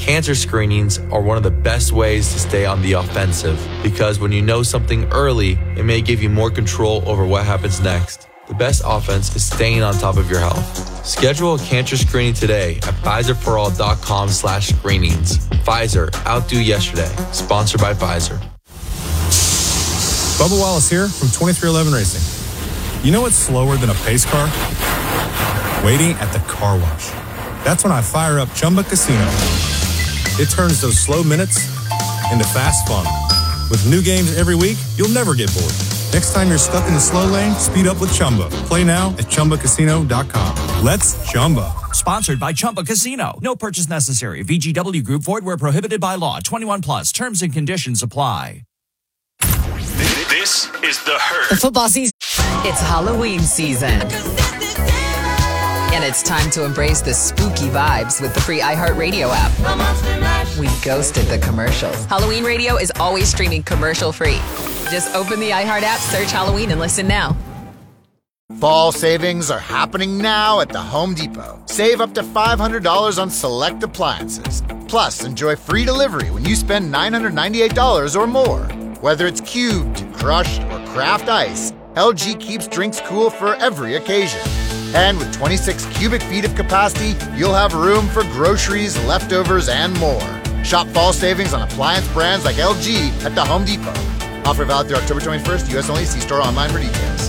Cancer screenings are one of the best ways to stay on the offensive because when you know something early, it may give you more control over what happens next. The best offense is staying on top of your health. Schedule a cancer screening today at PfizerForAll.com/screenings. Pfizer, outdo yesterday. Sponsored by Pfizer. Bubba Wallace here from 2311 Racing. You know what's slower than a pace car? Waiting at the car wash. That's when I fire up Chumba Casino. It turns those slow minutes into fast fun. With new games every week, you'll never get bored. Next time you're stuck in the slow lane, speed up with Chumba. Play now at ChumbaCasino.com. Let's Chumba. Sponsored by Chumba Casino. No purchase necessary. VGW Group. Void where prohibited by law. 21 plus. Terms and conditions apply. This is The Herd. The football season. It's Halloween season. And it's time to embrace the spooky vibes with the free iHeartRadio app. We ghosted the commercials. Halloween radio is always streaming commercial free. Just open the iHeart app, search Halloween, and listen now. Fall savings are happening now at the Home Depot. Save up to $500 on select appliances. Plus, enjoy free delivery when you spend $998 or more. Whether it's cubed, crushed, or craft ice, LG keeps drinks cool for every occasion. And with 26 cubic feet of capacity, you'll have room for groceries, leftovers, and more. Shop fall savings on appliance brands like LG at the Home Depot. Offer valid through October 21st, U.S. only. See store online for details.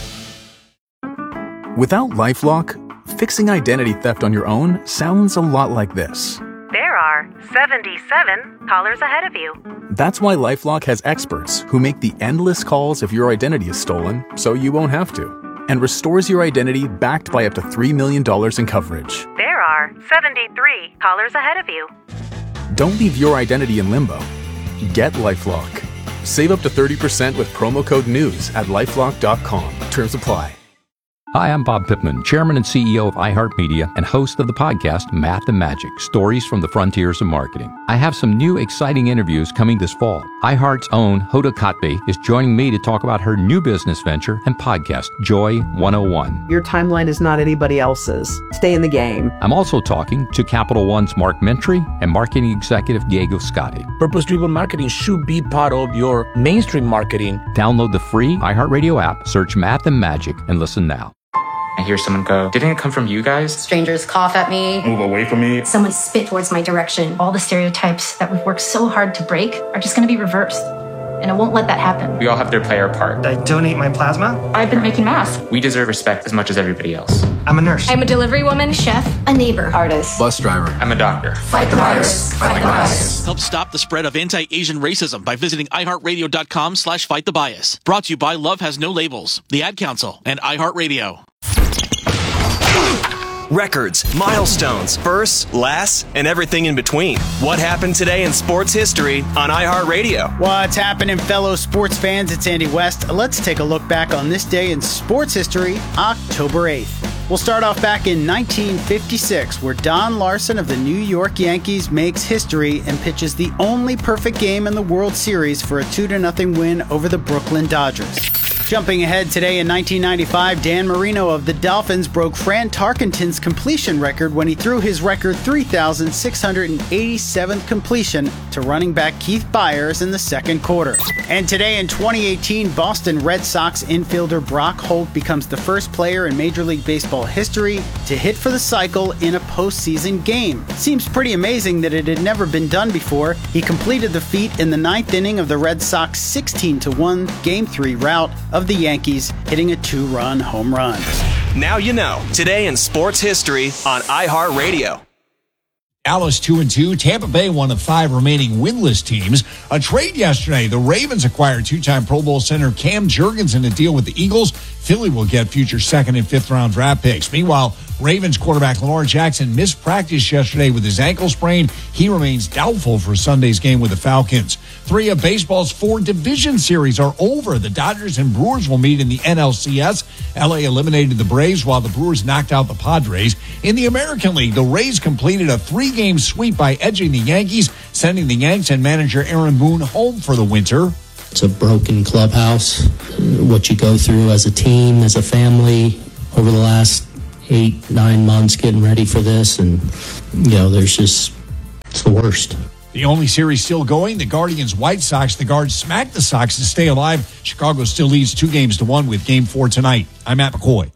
Without LifeLock, fixing identity theft on your own sounds a lot like this. There are 77 callers ahead of you. That's why LifeLock has experts who make the endless calls if your identity is stolen, so you won't have to, and restores your identity backed by up to $3 million in coverage. There are 73 callers ahead of you. Don't leave your identity in limbo. Get LifeLock. Save up to 30% with promo code NEWS at LifeLock.com. Terms apply. Hi, I'm Bob Pittman, Chairman and CEO of iHeartMedia and host of the podcast Math and Magic, Stories from the Frontiers of Marketing. I have some new exciting interviews coming this fall. iHeart's own Hoda Kotb is joining me to talk about her new business venture and podcast, Joy 101. Your timeline is not anybody else's. Stay in the game. I'm also talking to Capital One's Mark Mentry and marketing executive Diego Scotti. Purpose-driven marketing should be part of your mainstream marketing. Download the free iHeartRadio app, search Math and Magic, and listen now. I hear someone go, "Didn't it come from you guys?" Strangers cough at me. Move away from me. Someone spit towards my direction. All the stereotypes that we've worked so hard to break are just going to be reversed. And I won't let that happen. We all have to play our part. I donate my plasma. I've been making masks. We deserve respect as much as everybody else. I'm a nurse. I'm a delivery woman, chef, a neighbor, artist, bus driver. I'm a doctor. Fight the virus. Fight the bias. Help stop the spread of anti-Asian racism by visiting iHeartRadio.com/fightthebias. Brought to you by Love Has No Labels, the Ad Council, and iHeartRadio. Records, milestones, firsts, lasts, and everything in between. What happened today in sports history on iHeartRadio? What's happening, fellow sports fans? It's Andy West. Let's take a look back on this day in sports history, October 8th. We'll start off back in 1956, where Don Larson of the New York Yankees makes history and pitches the only perfect game in the World Series for a 2-0 win over the Brooklyn Dodgers. Jumping ahead today in 1995, Dan Marino of the Dolphins broke Fran Tarkenton's completion record when he threw his record 3,687th completion to running back Keith Byers in the second quarter. And today in 2018, Boston Red Sox infielder Brock Holt becomes the first player in Major League Baseball history to hit for the cycle in a postseason game. Seems pretty amazing that it had never been done before. He completed the feat in the 9th inning of the Red Sox 16-1 Game 3 rout of the Yankees, hitting a 2-run home run. Now you know. Today in sports history on iHeartRadio. Dallas 2-2. Tampa Bay one of 5 remaining winless teams. A trade yesterday. The Ravens acquired 2-time Pro Bowl center Cam Jurgens in a deal with the Eagles. Philly will get future 2nd and 5th round draft picks. Meanwhile, Ravens quarterback Lamar Jackson missed practice yesterday with his ankle sprain. He remains doubtful for Sunday's game with the Falcons. 3 of baseball's 4 division series are over. The Dodgers and Brewers will meet in the NLCS. LA eliminated the Braves while the Brewers knocked out the Padres. In the American League, the Rays completed a 3-game sweep by edging the Yankees, sending the Yanks and manager Aaron Boone home for the winter. It's a broken clubhouse. What you go through as a team, as a family, over the last 8-9 months getting ready for this, and there's just the worst. The only series still going, the Guardians-White Sox. The Guards smacked the Sox to stay alive. Chicago still leads 2-1 with Game 4 tonight. I'm Matt McCoy.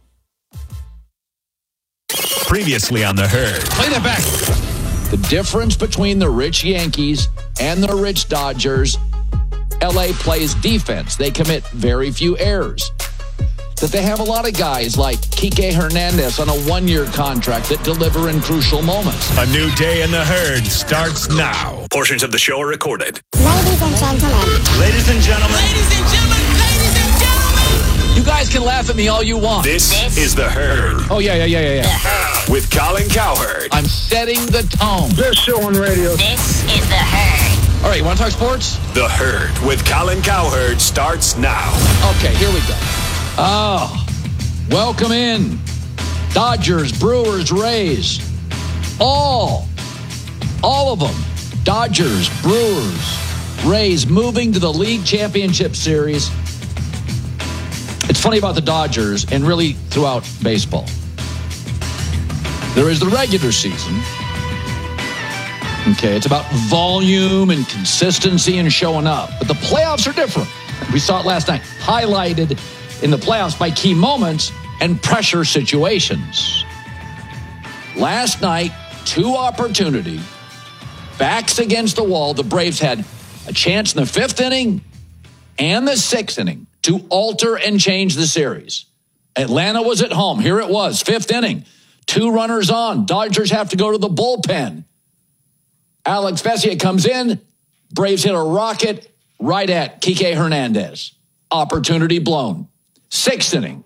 Previously on The Herd. Play that back. The difference between the rich Yankees and the rich Dodgers, LA plays defense. They commit very few errors. That they have a lot of guys like Kike Hernandez on a one-year contract that deliver in crucial moments. A new day in The Herd starts now. Portions of the show are recorded. Ladies and gentlemen. Ladies and gentlemen. Ladies and gentlemen. Ladies and gentlemen. You guys can laugh at me all you want. This is The Herd. Oh, yeah. With Colin Cowherd. I'm setting the tone. Best show on radio. This is The Herd. All right, you want to talk sports? The Herd with Colin Cowherd starts now. Okay, here we go. Oh, welcome in. Dodgers, Brewers, Rays. All of them. Dodgers, Brewers, Rays moving to the League Championship Series. It's funny about the Dodgers and really throughout baseball. There is the regular season. Okay, it's about volume and consistency and showing up. But the playoffs are different. We saw it last night. Highlighted in the playoffs by key moments and pressure situations. Last night, 2 opportunity, backs against the wall. The Braves had a chance in the 5th inning and the 6th inning to alter and change the series. Atlanta was at home. Here it was, 5th inning. 2 runners on. Dodgers have to go to the bullpen. Alex Vesia comes in. Braves hit a rocket right at Kike Hernandez. Opportunity blown. 6th inning.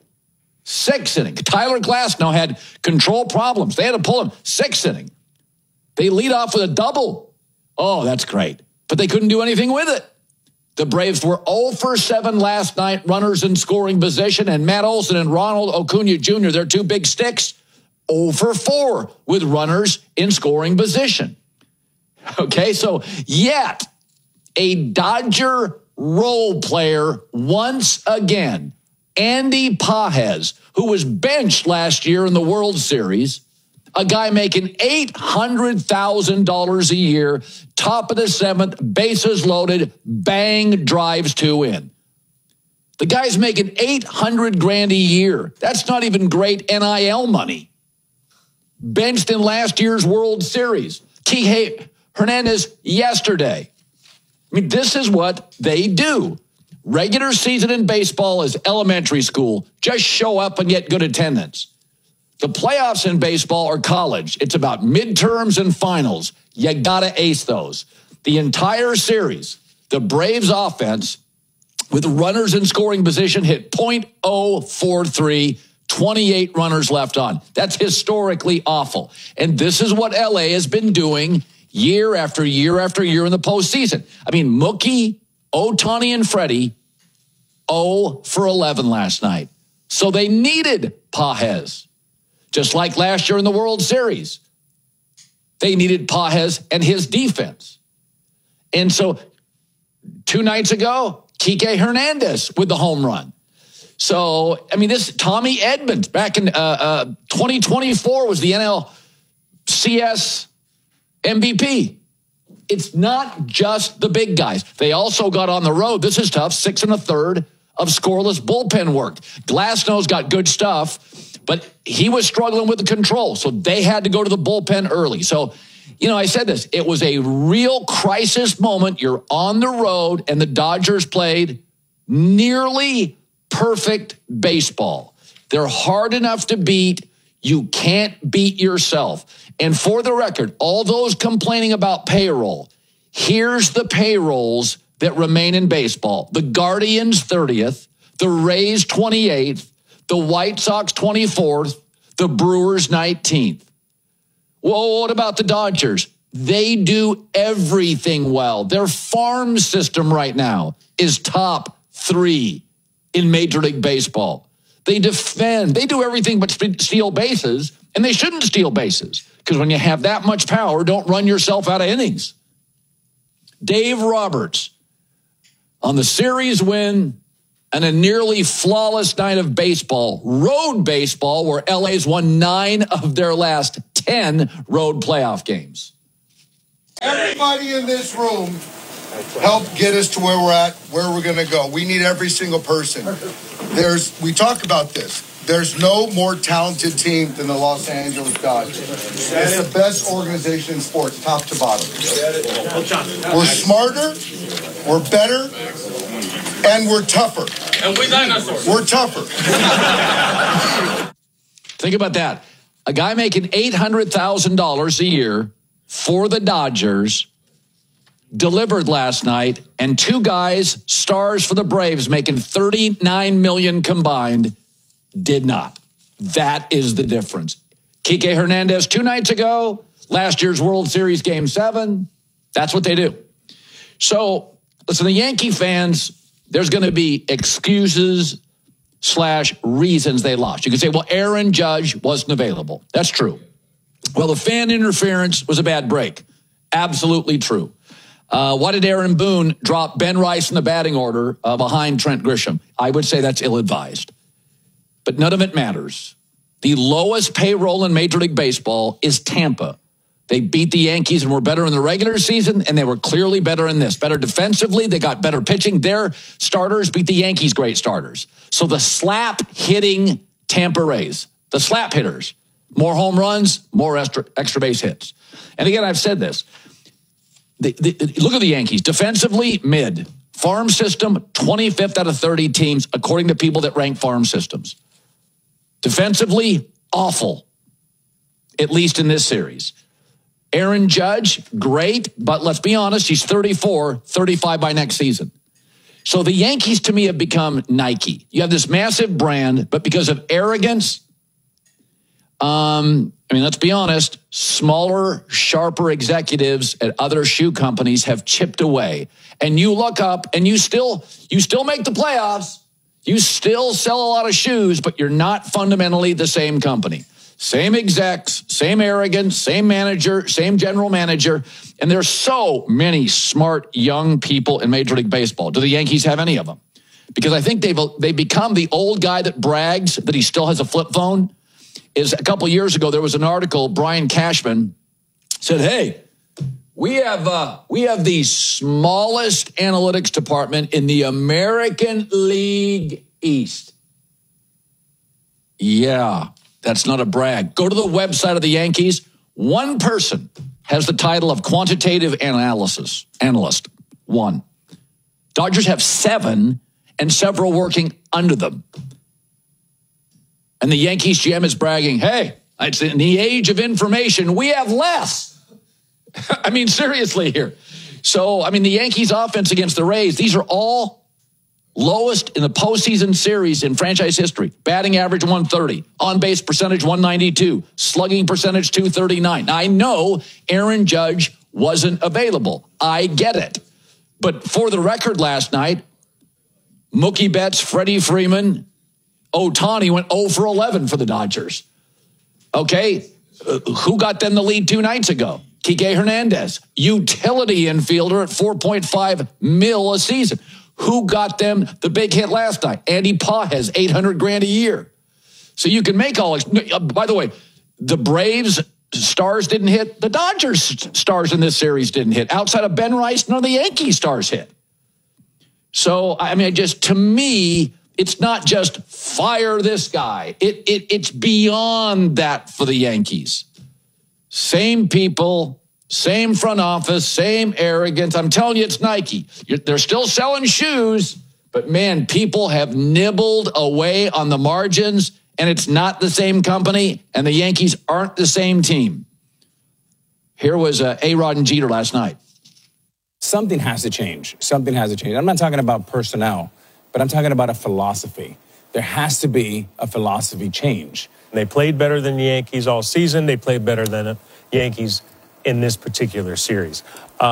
Tyler Glasnow had control problems. They had to pull him. 6th inning. They lead off with a double. Oh, that's great. But they couldn't do anything with it. The Braves were 0 for 7 last night, runners in scoring position, and Matt Olson and Ronald Acuna Jr., their 2 big sticks, 0 for 4 with runners in scoring position. Okay, so yet a Dodger role player once again, Andy Pages, who was benched last year in the World Series, a guy making $800,000 a year, top of the 7th, bases loaded, bang, drives 2 in. The guy's making $800,000 a year. That's not even great NIL money. Benched in last year's World Series. Kike Hernandez yesterday. I mean, this is what they do. Regular season in baseball is elementary school. Just show up and get good attendance. The playoffs in baseball are college. It's about midterms and finals. You got to ace those. The entire series, the Braves offense with runners in scoring position hit .043, 28 runners left on. That's historically awful. And this is what LA has been doing year after year after year in the postseason. I mean, Mookie, Ohtani, and Freddie, 0 for 11 last night. So they needed Pages. Just like last year in the World Series. They needed Pages and his defense. And so 2 nights ago, Kike Hernandez with the home run. So, I mean, this Tommy Edmonds back in 2024 was the NLCS MVP. It's not just the big guys. They also got on the road. This is tough. 6 1/3 of scoreless bullpen work. Glasnow's got good stuff, but he was struggling with the control. So they had to go to the bullpen early. So, you know, I said this. It was a real crisis moment. You're on the road, and the Dodgers played nearly perfect baseball. They're hard enough to beat. You can't beat yourself. And for the record, all those complaining about payroll, here's the payrolls that remain in baseball. The Guardians 30th, the Rays 28th, the White Sox 24th, the Brewers 19th. Well, what about the Dodgers? They do everything well. Their farm system right now is top 3 in Major League Baseball. They defend. They do everything but steal bases, and they shouldn't steal bases because when you have that much power, don't run yourself out of innings. Dave Roberts on the series win and a nearly flawless night of baseball, road baseball, where LA's won 9 of their last 10 road playoff games. Every everybody in this room helped get us to where we're going to go. We need every single person. We talk about this. There's no more talented team than the Los Angeles Dodgers. It's the best organization in sports, top to bottom. We're smarter, we're better, and we're tougher. And we dinosaurs. We're tougher. Think about that. A guy making $800,000 a year for the Dodgers delivered last night, and two guys, stars for the Braves, making $39 million combined, did not. That is the difference. Kike Hernandez 2 nights ago, last year's World Series Game 7. That's what they do. So, listen, the Yankee fans, there's going to be excuses / reasons they lost. You can say, well, Aaron Judge wasn't available. That's true. Well, the fan interference was a bad break. Absolutely true. Why did Aaron Boone drop Ben Rice in the batting order behind Trent Grisham? I would say that's ill-advised. But none of it matters. The lowest payroll in Major League Baseball is Tampa. They beat the Yankees and were better in the regular season, and they were clearly better in this. Better defensively, they got better pitching. Their starters beat the Yankees' great starters. So the slap-hitting Tampa Rays, the slap hitters, more home runs, more extra base hits. And again, I've said this. Look at the Yankees. Defensively, mid. Farm system, 25th out of 30 teams, according to people that rank farm systems. Defensively, awful, at least in this series. Aaron Judge, great, but let's be honest, he's 34, 35 by next season. So the Yankees, to me, have become Nike. You have this massive brand, but because of arrogance, let's be honest, smaller, sharper executives at other shoe companies have chipped away. And you look up and you still make the playoffs. You still sell a lot of shoes, but you're not fundamentally the same company. Same execs, same arrogance, same manager, same general manager. And there's so many smart young people in Major League Baseball. Do the Yankees have any of them? Because I think they've become the old guy that brags that he still has a flip phone. Is a couple years ago, there was an article, Brian Cashman said, hey, we have the smallest analytics department in the American League East. Yeah, that's not a brag. Go to the website of the Yankees. One person has the title of quantitative analyst. One. Dodgers have 7 and several working under them. And the Yankees GM is bragging, hey, it's in the age of information, we have less. I mean, seriously here. So, the Yankees offense against the Rays, these are all lowest in the postseason series in franchise history. Batting average 130, on-base percentage 192, slugging percentage 239. Now, I know Aaron Judge wasn't available. I get it. But for the record last night, Mookie Betts, Freddie Freeman, Ohtani went 0 for 11 for the Dodgers. Okay, who got them the lead 2 nights ago? Kike Hernandez, utility infielder at $4.5 million a season. Who got them the big hit last night? Andy Pages, $800,000 a year. So you can make all. By the way, the Braves stars didn't hit. The Dodgers stars in this series didn't hit. Outside of Ben Rice, none of the Yankees stars hit. So to me, it's not just fire this guy. It's beyond that for the Yankees. Same people, same front office, same arrogance. I'm telling you, it's Nike. They're still selling shoes, but man, people have nibbled away on the margins, and it's not the same company, and the Yankees aren't the same team. Here was A-Rod and Jeter last night. Something has to change. Something has to change. I'm not talking about personnel, but I'm talking about a philosophy. There has to be a philosophy change. They played better than the Yankees all season. They played better than the Yankees in this particular series.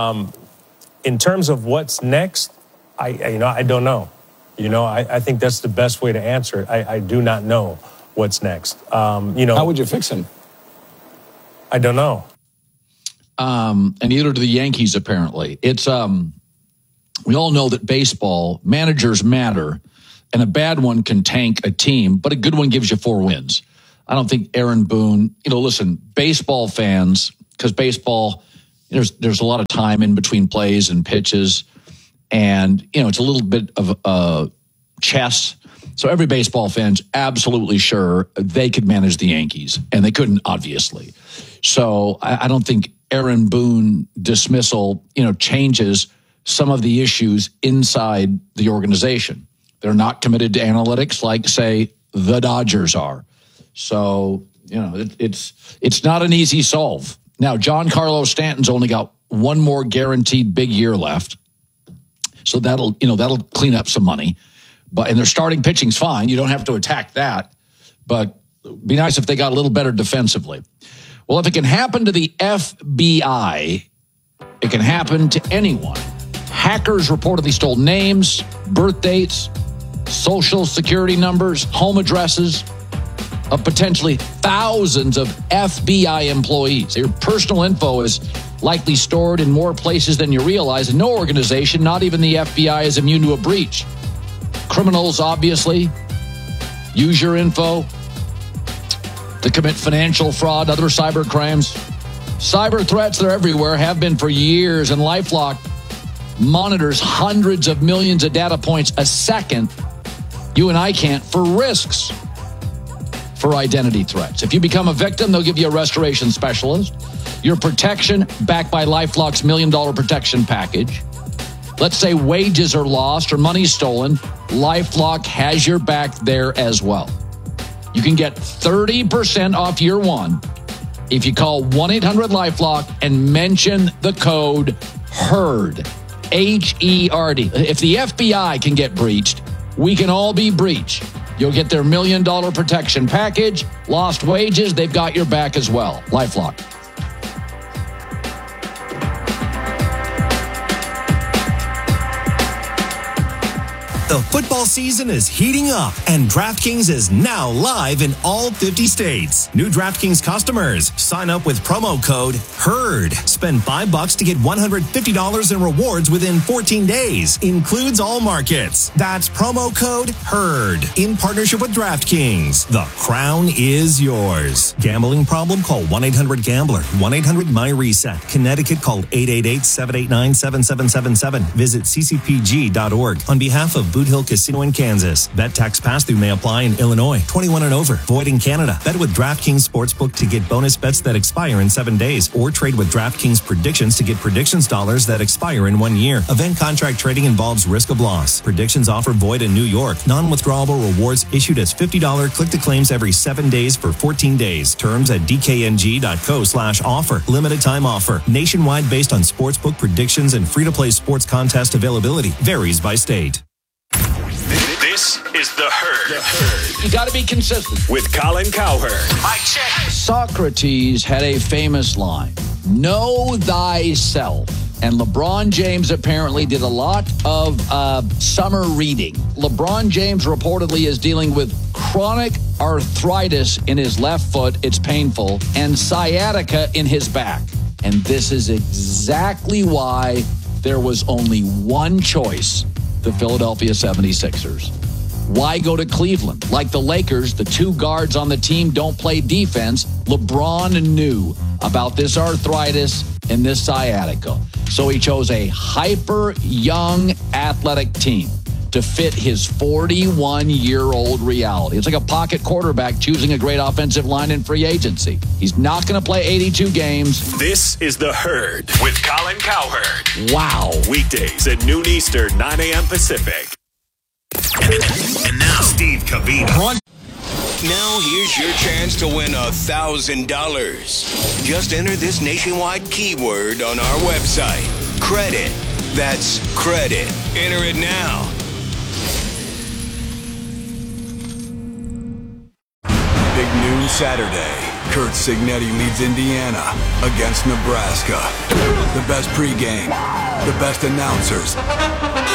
In terms of what's next, I don't know. I think that's the best way to answer it. I do not know what's next. How would you fix him? I don't know. And neither do the Yankees, apparently. It's we all know that baseball, managers matter, and a bad one can tank a team, but a good one gives you 4 wins. I don't think Aaron Boone, listen, baseball fans, because baseball there's a lot of time in between plays and pitches, and it's a little bit of chess. So every baseball fan's absolutely sure they could manage the Yankees, and they couldn't, obviously. So I don't think Aaron Boone dismissal, changes some of the issues inside the organization. They're not committed to analytics like, say, the Dodgers are. So, it's not an easy solve. Now, Giancarlo Stanton's only got one more guaranteed big year left. So that'll clean up some money. And their starting pitching's fine. You don't have to attack that. But it'd be nice if they got a little better defensively. Well, if it can happen to the FBI, it can happen to anyone. Hackers reportedly stole names, birth dates, social security numbers, home addresses of potentially thousands of FBI employees. Your personal info is likely stored in more places than you realize, and no organization, not even the FBI, is immune to a breach. Criminals, obviously, use your info to commit financial fraud, other cyber crimes. Cyber threats, they're everywhere, have been for years, and LifeLock monitors hundreds of millions of data points a second. You and I can't, for risks for identity threats. If you become a victim, they'll give you a restoration specialist. Your protection backed by LifeLock's $1 million protection package. Let's say wages are lost or money stolen. LifeLock has your back there as well. You can get 30% off year one if you call 1-800-LifeLock and mention the code HERD, H-E-R-D. If the FBI can get breached, we can all be breached. You'll get their $1 million protection package. Lost wages, they've got your back as well. LifeLock. The football season is heating up, and DraftKings is now live in all 50 states. New DraftKings customers, sign up with promo code HERD. Spend $5 to get $150 in rewards within 14 days. Includes all markets. That's promo code HERD. In partnership with DraftKings. The crown is yours. Gambling problem? Call 1-800-GAMBLER. 1-800-MY-RESET. Connecticut, call 888-789-7777. Visit ccpg.org. On behalf of Boot Hill Casino in Kansas. Bet tax pass-through may apply in Illinois. 21 and over. Void in Canada. Bet with DraftKings Sportsbook to get bonus bets that expire in 7 days. Or trade with DraftKings Predictions to get predictions dollars that expire in 1 year. Event contract trading involves risk of loss. Predictions offer void in New York. Non-withdrawable rewards issued as $50 click-to-claims every 7 days for 14 days. Terms at dkng.co/offer. Limited time offer. Nationwide based on sportsbook predictions and free-to-play sports contest availability. Varies by state. This is The Herd. You got to be consistent. With Colin Cowherd. Mic check. Socrates had a famous line, know thyself. And LeBron James apparently did a lot of summer reading. LeBron James reportedly is dealing with chronic arthritis in his left foot. It's painful. And sciatica in his back. And this is exactly why there was only one choice. The Philadelphia 76ers. Why go to Cleveland? Like the Lakers, the two guards on the team don't play defense. LeBron knew about this arthritis and this sciatica. So he chose a hyper young athletic team to fit his 41-year-old reality. It's like a pocket quarterback choosing a great offensive line in free agency. He's not going to play 82 games. This is The Herd with Colin Cowherd. Wow. Weekdays at noon Eastern, 9 a.m. Pacific. And now, Steve Cavino. Now here's your chance to win $1,000. Just enter this nationwide keyword on our website. Credit. That's credit. Enter it now. Big news Saturday. Curt Cignetti leads Indiana against Nebraska. The best pregame, the best announcers.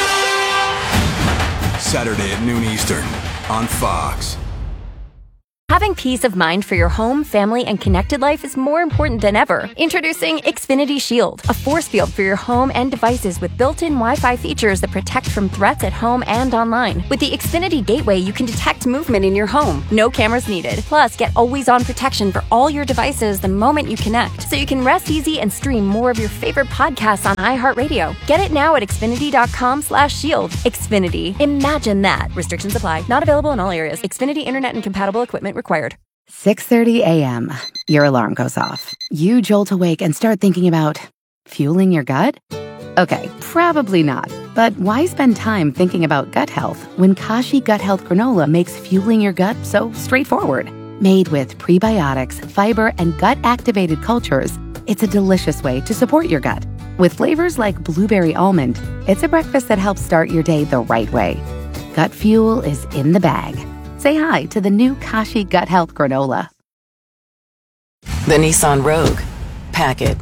Saturday at noon Eastern on Fox. Having peace of mind for your home, family, and connected life is more important than ever. Introducing Xfinity Shield, a force field for your home and devices with built-in Wi-Fi features that protect from threats at home and online. With the Xfinity Gateway, you can detect movement in your home. No cameras needed. Plus, get always-on protection for all your devices the moment you connect, so you can rest easy and stream more of your favorite podcasts on iHeartRadio. Get it now at Xfinity.com/shield. Xfinity. Imagine that. Restrictions apply. Not available in all areas. Xfinity Internet and compatible equipment required. 6:30 a.m. Your alarm goes off. You jolt awake and start thinking about fueling your gut? Okay, probably not. But why spend time thinking about gut health when Kashi Gut Health Granola makes fueling your gut so straightforward? Made with prebiotics, fiber, and gut-activated cultures, it's a delicious way to support your gut. With flavors like blueberry almond, it's a breakfast that helps start your day the right way. Gut fuel is in the bag. Say hi to the new Kashi Gut Health Granola. The Nissan Rogue. Pack it.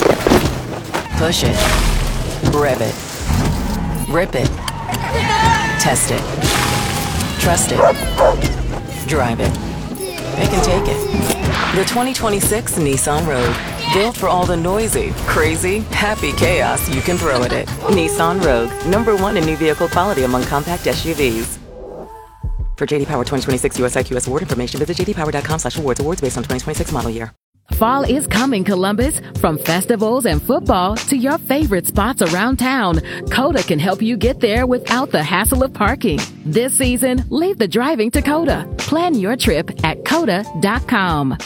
Push it. Rev it. Rip it. Test it. Trust it. Drive it. It can take it. The 2026 Nissan Rogue. Built for all the noisy, crazy, happy chaos you can throw at it. Nissan Rogue. #1 in new vehicle quality among compact SUVs. For JD Power 2026 US IQS award information, visit jdpower.com/awards. Awards based on 2026 model year. Fall is coming, Columbus. From festivals and football to your favorite spots around town, Coda can help you get there without the hassle of parking. This season, leave the driving to Coda. Plan your trip at Coda.com.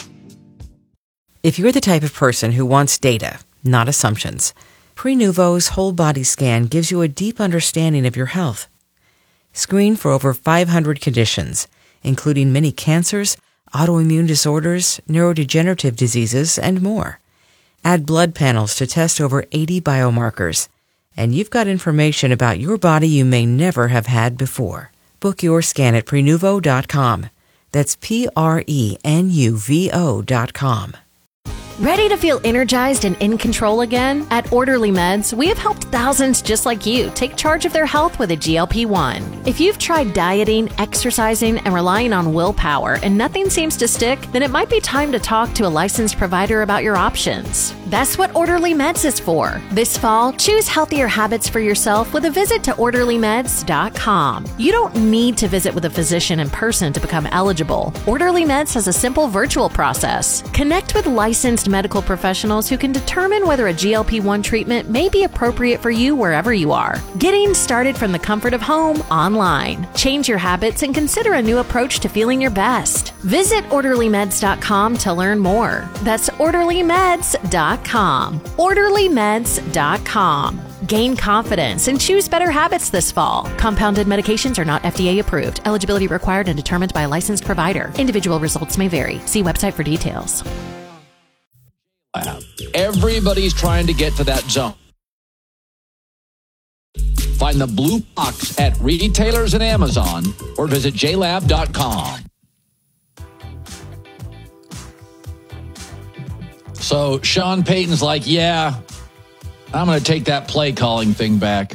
If you're the type of person who wants data, not assumptions, Prenuvo's whole body scan gives you a deep understanding of your health. Screen for over 500 conditions, including many cancers, autoimmune disorders, neurodegenerative diseases, and more. Add blood panels to test over 80 biomarkers, and you've got information about your body you may never have had before. Book your scan at Prenuvo.com. That's Prenuvo.com. Ready to feel energized and in control again? At Orderly Meds, we have helped thousands just like you take charge of their health with a GLP-1. If you've tried dieting, exercising, and relying on willpower and nothing seems to stick, then it might be time to talk to a licensed provider about your options. That's what Orderly Meds is for. This fall, choose healthier habits for yourself with a visit to OrderlyMeds.com. You don't need to visit with a physician in person to become eligible. Orderly Meds has a simple virtual process. Connect with licensed medical professionals who can determine whether a GLP-1 treatment may be appropriate for you wherever you are. Getting started from the comfort of home online. Change your habits and consider a new approach to feeling your best. Visit OrderlyMeds.com to learn more. That's OrderlyMeds.com. OrderlyMeds.com. Gain confidence and choose better habits this fall. Compounded medications are not FDA approved. Eligibility required and determined by a licensed provider. Individual results may vary. See website for details. Everybody's trying to get to that zone. Find the blue box at retailers and Amazon or visit JLab.com. So Sean Payton's like, yeah, I'm going to take that play calling thing back.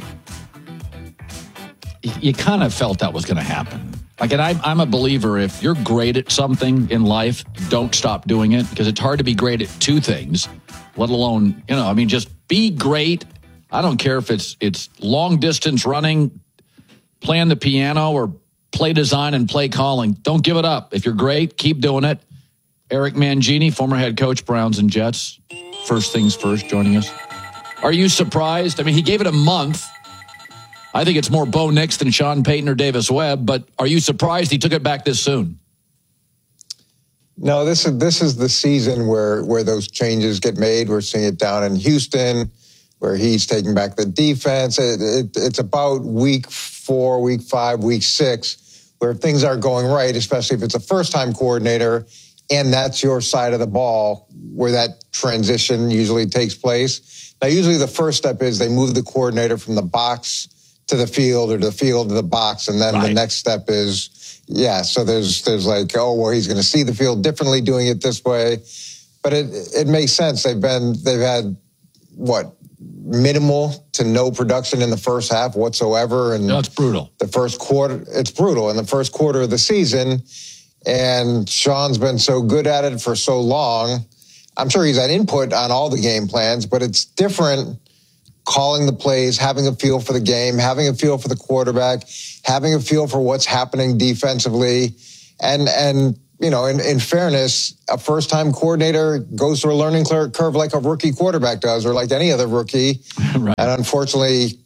You kind of felt that was going to happen. Like, and I'm a believer, if you're great at something in life, don't stop doing it, because it's hard to be great at two things, let alone, just be great. I don't care if it's long distance running, playing the piano, or play design and play calling. Don't give it up. If you're great, keep doing it. Eric Mangini, former head coach, Browns and Jets. First things first, joining us. Are you surprised? I mean, he gave it a month. I think it's more Bo Nix than Sean Payton or Davis Webb, but are you surprised he took it back this soon? No, this is the season where those changes get made. We're seeing it down in Houston, where he's taking back the defense. It's about week 4, week 5, week 6, where things aren't going right, especially if it's a first-time coordinator, and that's your side of the ball, where that transition usually takes place. Now, usually the first step is they move the coordinator from the box to the field, or the field to the box, and then the next step is, so there's like, oh, well, he's going to see the field differently doing it this way. But it makes sense. They've had minimal to no production in the first half whatsoever, and it's brutal. The first quarter, it's brutal in the first quarter of the season, And Sean's been so good at it for so long. I'm sure he's had input on all the game plans, but it's different calling the plays, having a feel for the game, having a feel for the quarterback, having a feel for what's happening defensively. And you know, in fairness, a first-time coordinator goes through a learning curve like a rookie quarterback does, or like any other rookie. Right. And unfortunately,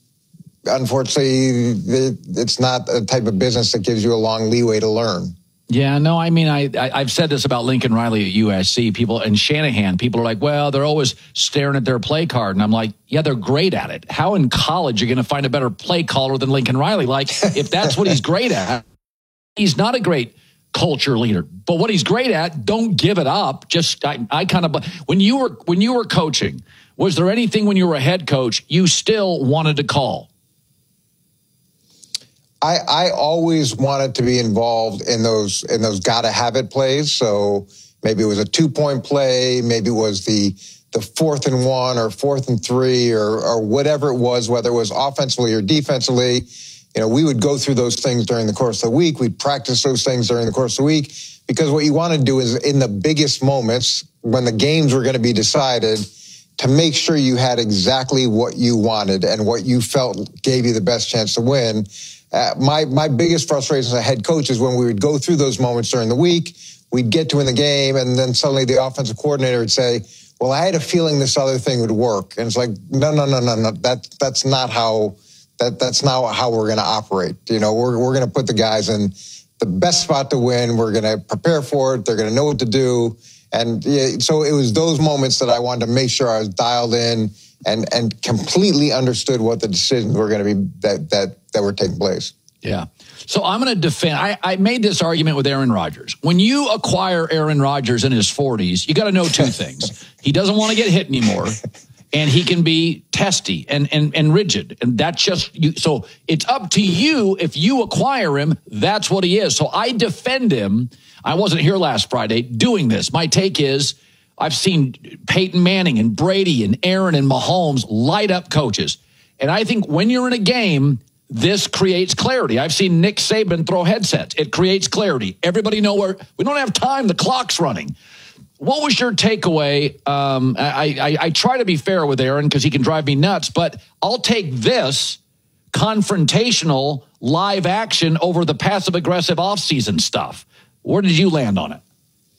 it's not a type of business that gives you a long leeway to learn. Yeah, no, I mean, I've said this about Lincoln Riley at USC. People and Shanahan, people are like, well, they're always staring at their play card. And I'm like, yeah, they're great at it. How in college are you going to find a better play caller than Lincoln Riley? Like, if that's what he's great at, he's not a great culture leader. But what he's great at, don't give it up. Just, I kind of, when you were coaching, was there anything when you were a head coach you still wanted to call? I always wanted to be involved in those gotta have it plays. So maybe it was a 2-point play, maybe it was the 4th and 1 or 4th and 3 or whatever it was, whether it was offensively or defensively. You know, we would go through those things during the course of the week. We'd practice those things during the course of the week, because what you want to do is in the biggest moments when the games were going to be decided, to make sure you had exactly what you wanted and what you felt gave you the best chance to win. My biggest frustration as a head coach is when we would go through those moments during the week, we'd get to in the game, and then suddenly the offensive coordinator would say, well, I had a feeling this other thing would work. And it's like, no. That's not how we're going to operate. You know, we're going to put the guys in the best spot to win. We're going to prepare for it. They're going to know what to do. And so it was those moments that I wanted to make sure I was dialed in and completely understood what the decisions were going to be that were taking place. Yeah. So I'm going to defend. I made this argument with Aaron Rodgers. When you acquire Aaron Rodgers in his 40s, you got to know two things. He doesn't want to get hit anymore, and he can be testy and rigid. And that's just you. So it's up to you. If you acquire him, that's what he is. So I defend him. I wasn't here last Friday doing this. My take is, I've seen Peyton Manning and Brady and Aaron and Mahomes light up coaches. And I think when you're in a game, this creates clarity. I've seen Nick Saban throw headsets. It creates clarity. Everybody know where we don't have time. The clock's running. What was your takeaway? I try to be fair with Aaron because he can drive me nuts, but I'll take this confrontational live action over the passive aggressive offseason stuff. Where did you land on it?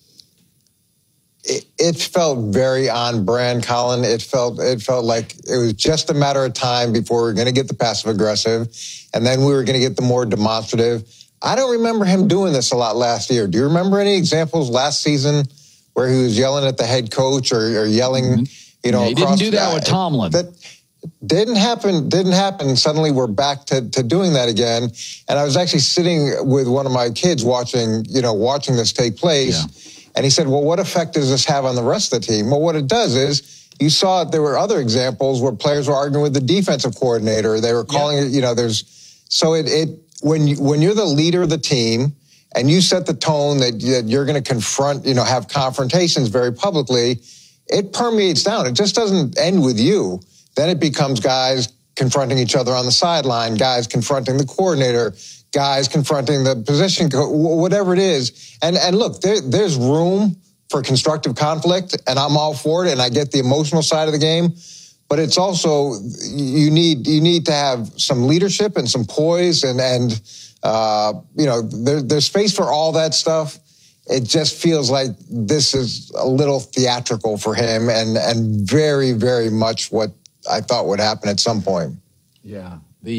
It felt very on brand, Colin. It felt like it was just a matter of time before we were going to get the passive aggressive, and then we were going to get the more demonstrative. I don't remember him doing this a lot last year. Do you remember any examples last season where he was yelling at the head coach or yelling, you know, he didn't do that with Tomlin. That didn't happen. Suddenly we're back to doing that again. And I was actually sitting with one of my kids watching this take place. Yeah. And he said, well, what effect does this have on the rest of the team? Well, what it does is you saw there were other examples where players were arguing with the defensive coordinator. They were calling it, you know, when you're the leader of the team and you set the tone that you're going to confront, you know, have confrontations very publicly, it permeates down. It just doesn't end with you. Then it becomes guys confronting each other on the sideline, guys confronting the coordinator, guys confronting the position coach, whatever it is. And look, there's room for constructive conflict, and I'm all for it, and I get the emotional side of the game. But it's also, you need to have some leadership and some poise, and you know, there's space for all that stuff. It just feels like this is a little theatrical for him, and very, very much what I thought would happen at some point. Yeah.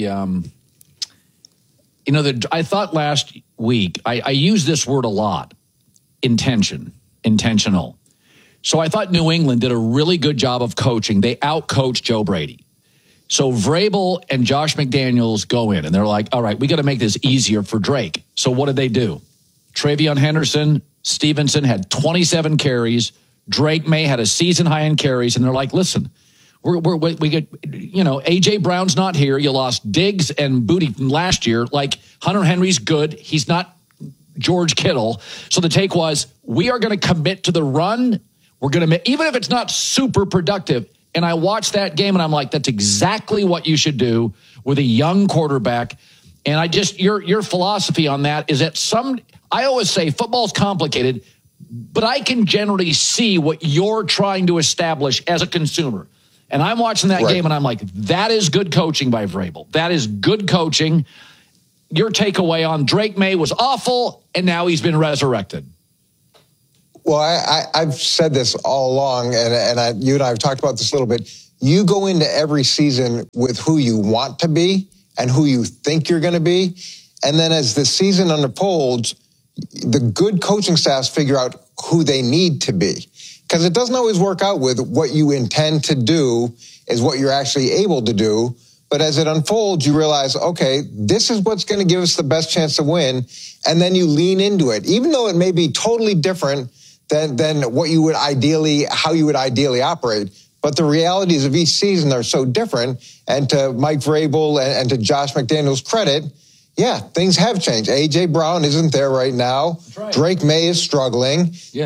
I thought last week, I used this word a lot, intentional. So I thought New England did a really good job of coaching. They out-coached Joe Brady. So Vrabel and Josh McDaniels go in, and they're like, all right, we got to make this easier for Drake. So what did they do? Travion Henderson, Stevenson had 27 carries. Drake May had a season high in carries, and they're like, listen, we get, you know, A.J. Brown's not here. You lost Diggs and Booty from last year. Like, Hunter Henry's good. He's not George Kittle. So the take was, we are going to commit to the run. We're going to, even if it's not super productive. And I watched that game and I'm like, that's exactly what you should do with a young quarterback. And I just, your philosophy on that is that I always say football's complicated, but I can generally see what you're trying to establish as a consumer. And I'm watching that game, and I'm like, that is good coaching by Vrabel. That is good coaching. Your takeaway on Drake May was awful, and now he's been resurrected. Well, I've said this all along, and you and I have talked about this a little bit. You go into every season with who you want to be and who you think you're going to be. And then as the season unfolds, the good coaching staffs figure out who they need to be. Because it doesn't always work out with what you intend to do is what you're actually able to do. But as it unfolds, you realize, okay, this is what's going to give us the best chance to win. And then you lean into it, even though it may be totally different than what you would how you would ideally operate. But the realities of each season are so different. And to Mike Vrabel and to Josh McDaniels' credit, yeah, things have changed. A.J. Brown isn't there right now. Right. Drake May is struggling. Yeah.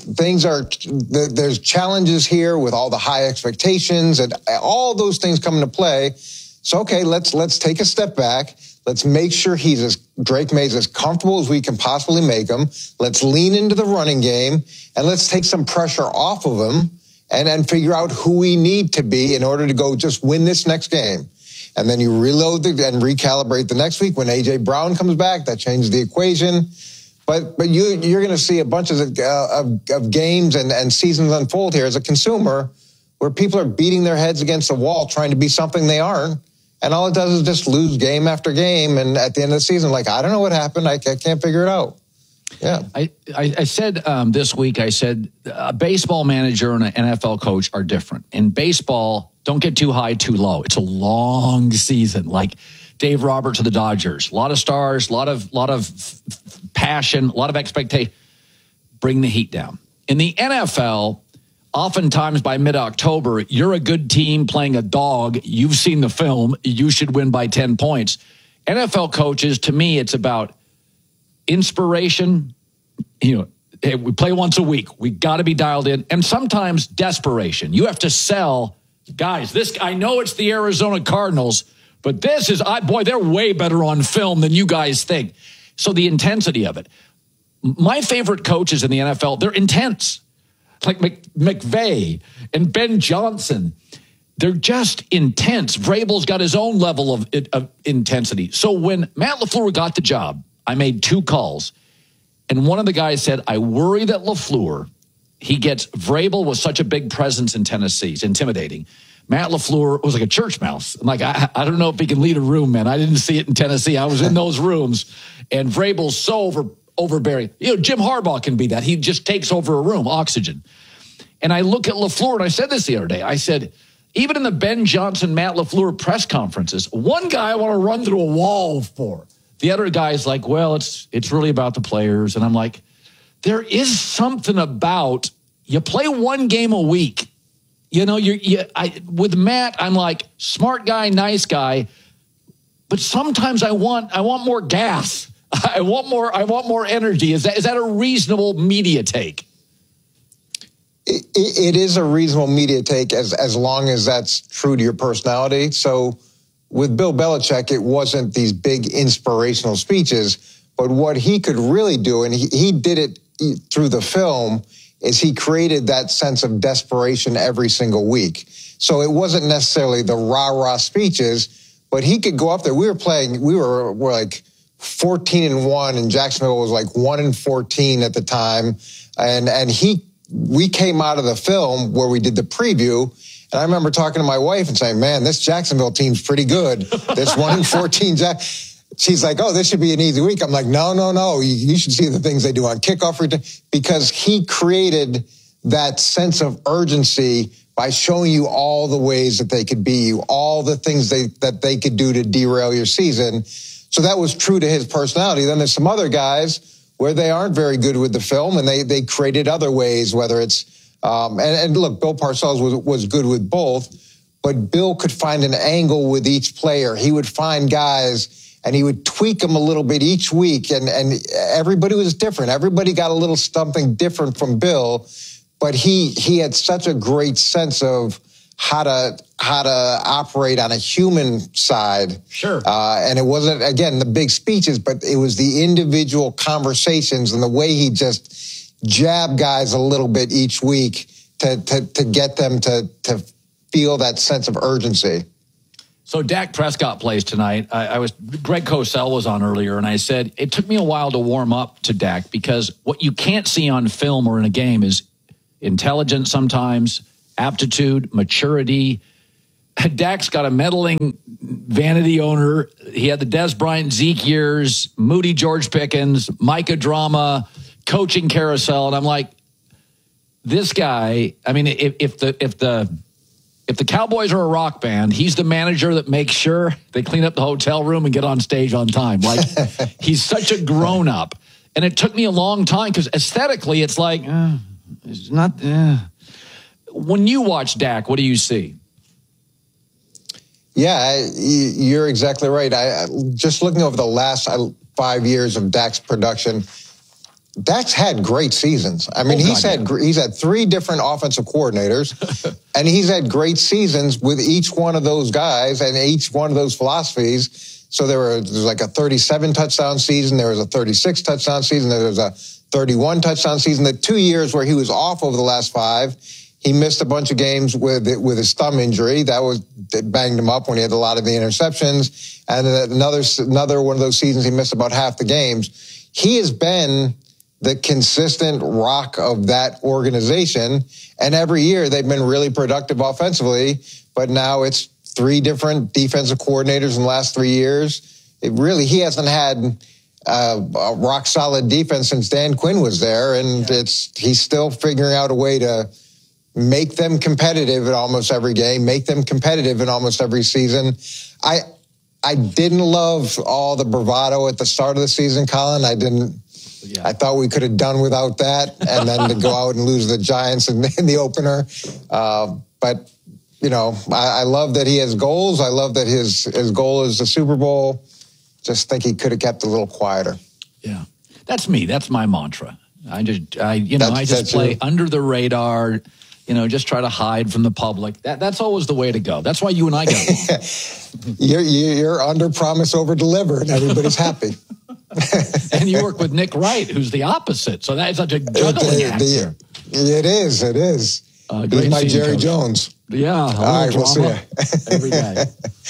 There's challenges here with all the high expectations and all those things come into play. So, okay, let's take a step back. Let's make sure Drake May's as comfortable as we can possibly make him. Let's lean into the running game and let's take some pressure off of him and figure out who we need to be in order to go just win this next game. And then you reload and recalibrate the next week when A.J. Brown comes back. That changes the equation. But you're going to see a bunch of games and seasons unfold here as a consumer where people are beating their heads against the wall trying to be something they aren't. And all it does is just lose game after game. And at the end of the season, like, I don't know what happened. I can't figure it out. Yeah. I said this week, I said a baseball manager and an NFL coach are different. In baseball, don't get too high, too low. It's a long season. Like Dave Roberts of the Dodgers, a lot of stars, a lot of passion, a lot of expectation. Bring the heat down. In the NFL, oftentimes by mid-October, you're a good team playing a dog. You've seen the film. You should win by 10 points. NFL coaches, to me, it's about inspiration. Hey, we play once a week. We got to be dialed in. And sometimes desperation. You have to sell, guys, I know it's the Arizona Cardinals, but they're way better on film than you guys think. So the intensity of it. My favorite coaches in the NFL, they're intense. Like McVay and Ben Johnson. They're just intense. Vrabel's got his own level of intensity. So when Matt LaFleur got the job, I made 2 calls. And one of the guys said, I worry that LaFleur, Vrabel was such a big presence in Tennessee. He's intimidating. Matt LaFleur was like a church mouse. I'm like, I don't know if he can lead a room, man. I didn't see it in Tennessee. I was in those rooms. And Vrabel's so overbearing. Jim Harbaugh can be that. He just takes over a room, oxygen. And I look at LaFleur, and I said this the other day. I said, even in the Ben Johnson, Matt LaFleur press conferences, one guy I want to run through a wall for. The other guy's like, well, it's really about the players. And I'm like, there is something about, you play one game a week. With Matt, I'm like, smart guy, nice guy. But sometimes I want more gas. I want more energy. Is that a reasonable media take? It is a reasonable media take as long as that's true to your personality. So with Bill Belichick, it wasn't these big inspirational speeches, but what he could really do, and he did it through the film, is he created that sense of desperation every single week. So it wasn't necessarily the rah-rah speeches, but he could go up there. We're like 14-1, and Jacksonville was like 1-14 at the time. And we came out of the film where we did the preview, and I remember talking to my wife and saying, man, this Jacksonville team's pretty good. This 1-14 She's like, oh, this should be an easy week. I'm like, no. You should see the things they do on kickoff return, because he created that sense of urgency by showing you all the ways that they could be you, all the things that they could do to derail your season. So that was true to his personality. Then there's some other guys where they aren't very good with the film, and they created other ways, whether it's, and look, Bill Parcells was good with both, but Bill could find an angle with each player. He would find guys and he would tweak them a little bit each week, and everybody was different. Everybody got a little something different from Bill, but he had such a great sense of how to operate on a human side. Sure. And it wasn't, again, the big speeches, but it was the individual conversations and the way he just jabbed guys a little bit each week to get them to feel that sense of urgency. So Dak Prescott plays tonight. Greg Cosell was on earlier, and I said it took me a while to warm up to Dak because what you can't see on film or in a game is intelligence sometimes, aptitude, maturity. Dak's got a meddling vanity owner. He had the Des Bryant Zeke years, Moody George Pickens, Micah drama, coaching carousel, and I'm like, this guy. I mean, if the Cowboys are a rock band, he's the manager that makes sure they clean up the hotel room and get on stage on time. Like, he's such a grown-up. And it took me a long time because aesthetically it's like, it's not. When you watch Dak, what do you see? Yeah, you're exactly right. I just looking over the last 5 years of Dak's production, Dak's had great seasons. I mean, he's had 3 different offensive coordinators, and he's had great seasons with each one of those guys and each one of those philosophies. So there was like a 37 touchdown season, there was a 36 touchdown season, there was a 31 touchdown season. The 2 years where he was off over the last 5, he missed a bunch of games with his thumb injury. That banged him up when he had a lot of the interceptions. And another one of those seasons, he missed about half the games. He has been the consistent rock of that organization. And every year they've been really productive offensively, but now it's 3 different defensive coordinators in the last 3 years. He hasn't had a rock solid defense since Dan Quinn was there. And he's still figuring out a way to make them competitive in almost every game, make them competitive in almost every season. I didn't love all the bravado at the start of the season, Colin. I thought we could have done without that, and then to go out and lose the Giants in the opener. But, you know, I love that he has goals. I love that his goal is the Super Bowl. Just think he could have kept a little quieter. Yeah. That's me. That's my mantra. I just play under the radar, just try to hide from the public. That's always the way to go. That's why you and I got You're under promise, over deliver, and everybody's happy. And you work with Nick Wright, who's the opposite. So that's such a juggling act here. It is. He's my Jerry Jones. Yeah. All right, we'll see you. Every day.